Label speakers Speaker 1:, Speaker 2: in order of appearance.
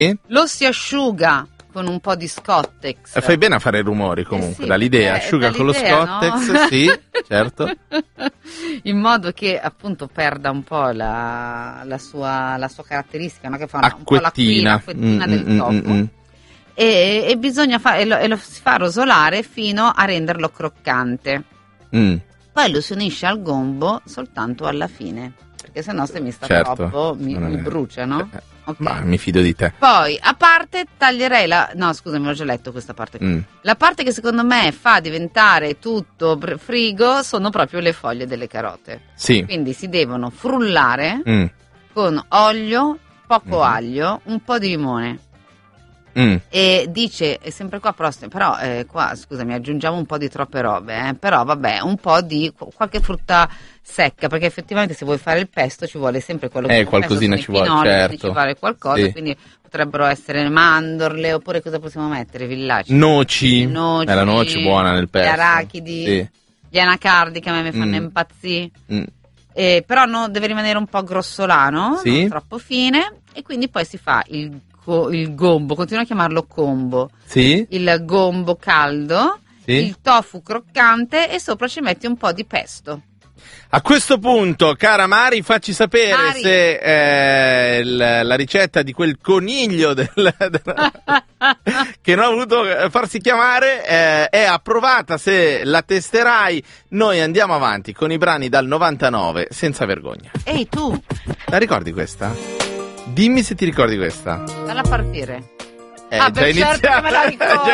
Speaker 1: lo si asciuga con un po' di Scottex.
Speaker 2: Fai bene a fare rumori comunque,
Speaker 1: sì,
Speaker 2: dall'idea, asciuga con lo Scottex, no? Sì, certo.
Speaker 1: In modo che appunto perda un po' la sua caratteristica, no? Che fa un po' l'acquettina del tofu. E bisogna e lo si fa rosolare fino a renderlo croccante. Poi lo si unisce al gombo soltanto alla fine, perché sennò se mi sta troppo mi brucia, no? Okay.
Speaker 2: Ma mi fido di te.
Speaker 1: Poi a parte taglierei no scusami, ho già letto questa parte qui. La parte che secondo me fa diventare tutto frigo sono proprio le foglie delle carote.
Speaker 2: Sì.
Speaker 1: Quindi si devono frullare con olio, poco aglio, un po' di limone. E dice, è sempre qua, però qua scusami, aggiungiamo un po' di troppe robe, però vabbè, un po' di qualche frutta secca, perché effettivamente se vuoi fare il pesto ci vuole sempre quello che
Speaker 2: qualcosina ci vuole, certo.
Speaker 1: Ci vuole qualcosa, sì. Quindi potrebbero essere mandorle, oppure cosa possiamo mettere? Villaci,
Speaker 2: noci, è la noce buona nel pesto,
Speaker 1: gli arachidi, sì. Gli anacardi che a me mi fanno impazzire. Però deve rimanere un po' grossolano, sì. Non troppo fine, e quindi poi si fa il gombo, continuo a chiamarlo combo, sì. Il gombo caldo, sì. Il tofu croccante e sopra ci metti un po' di pesto.
Speaker 2: A questo punto, cara Mari, facci sapere se la ricetta di quel coniglio che non ha voluto farsi chiamare è approvata, se la testerai. Noi andiamo avanti con i brani dal 99, senza vergogna.
Speaker 1: Ehi tu!
Speaker 2: La ricordi questa? Dimmi se ti ricordi questa.
Speaker 1: Dalla partire.
Speaker 2: Già
Speaker 1: certo che me la ricordo.